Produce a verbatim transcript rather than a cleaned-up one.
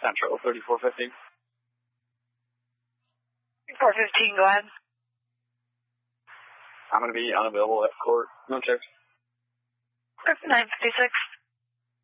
Central, thirty-four fifty. four fifteen, go ahead. I'm going to be unavailable at court. No checks. nine fifty-six.